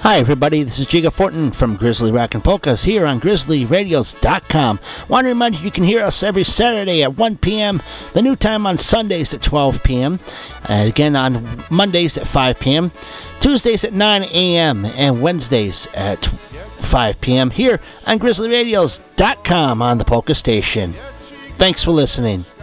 Hi everybody, this is Jiga Fortin from Grizzly Rock and Polkas here on GrizzlyRadios.com. Want to remind you can hear us every Saturday at 1 p.m., the new time on Sundays at 12 p.m., again on Mondays at 5 p.m., Tuesdays at 9 a.m., and Wednesdays at 5 p.m. here on GrizzlyRadios.com on the Polka Station. Thanks for listening.